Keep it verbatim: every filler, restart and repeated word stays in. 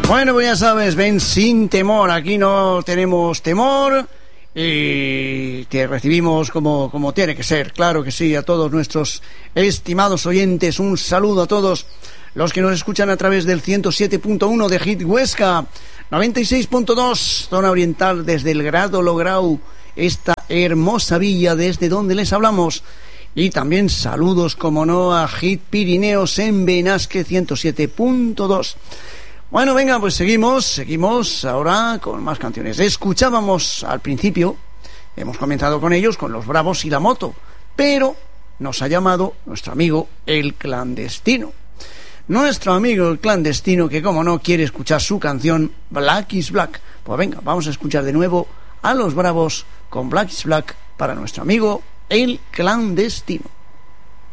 Bueno, pues ya sabes, ven sin temor, aquí no tenemos temor y te recibimos como, como tiene que ser, claro que sí, a todos nuestros estimados oyentes, un saludo a todos los que nos escuchan a través del ciento siete punto uno de Hit Huesca, noventa y seis punto dos, zona oriental desde el Grado Lograu, esta hermosa villa desde donde les hablamos, y también saludos, como no, a Hit Pirineos en Benasque ciento siete punto dos. Bueno, venga, pues seguimos, seguimos ahora con más canciones. Escuchábamos al principio, hemos comenzado con ellos, con Los Bravos y la Moto, pero nos ha llamado nuestro amigo El Clandestino. Nuestro amigo El Clandestino, que como no quiere escuchar su canción Black is Black. Pues venga, vamos a escuchar de nuevo a Los Bravos con Black is Black para nuestro amigo El Clandestino.